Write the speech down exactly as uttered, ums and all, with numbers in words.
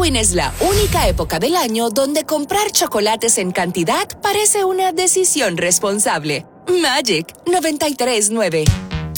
Halloween es la única época del año donde comprar chocolates en cantidad parece una decisión responsable. Magic noventa y tres nueve.